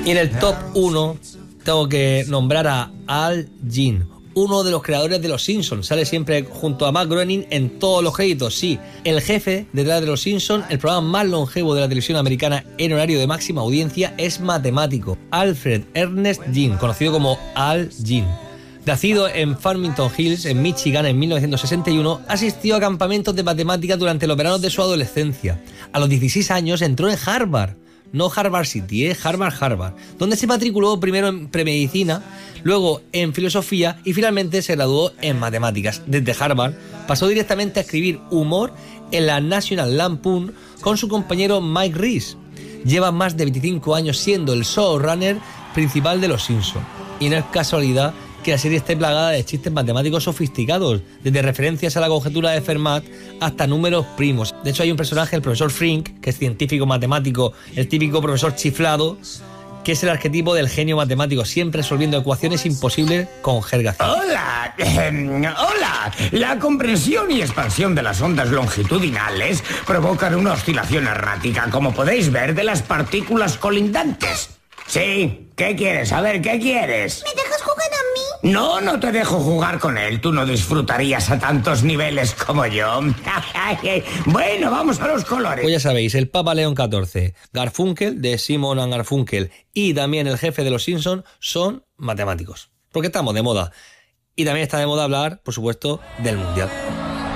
Y en el top 1 tengo que nombrar a Al Jean, uno de los creadores de Los Simpsons. Sale siempre junto a Matt Groening en todos los créditos. Sí, el jefe detrás de Los Simpsons, el programa más longevo de la televisión americana en horario de máxima audiencia, es matemático. Alfred Ernest Jean, conocido como Al Jean. Nacido en Farmington Hills, en Michigan, en 1961, asistió a campamentos de matemáticas durante los veranos de su adolescencia. A los 16 años entró en Harvard. No Harvard City, Harvard, donde se matriculó primero en premedicina, luego en filosofía y finalmente se graduó en matemáticas. Desde Harvard pasó directamente a escribir humor en la National Lampoon con su compañero Mike Reiss. Lleva más de 25 años siendo el showrunner principal de Los Simpsons. Y no es casualidad que la serie esté plagada de chistes matemáticos sofisticados, desde referencias a la conjetura de Fermat hasta números primos. De hecho, hay un personaje, el profesor Frink, que es científico matemático, el típico profesor chiflado, que es el arquetipo del genio matemático, siempre resolviendo ecuaciones imposibles con jerga. ¡Hola! ¡Hola! La comprensión y expansión de las ondas longitudinales provocan una oscilación errática, como podéis ver, de las partículas colindantes. Sí, ¿qué quieres? A ver, ¿qué quieres? ¿Me dejas jugar a mí? No, no te dejo jugar con él. Tú no disfrutarías a tantos niveles como yo. Bueno, vamos a los colores. Pues ya sabéis, el Papa León XIV, Garfunkel, de Simon and Garfunkel, y también el jefe de Los Simpsons son matemáticos. Porque estamos de moda. Y también está de moda hablar, por supuesto, del Mundial.